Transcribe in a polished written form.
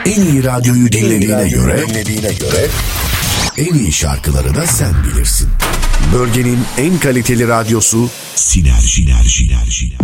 En iyi radyoyu dinlediğine göre en iyi şarkıları da sen bilirsin. Bölgenin en kaliteli radyosu Sinerji.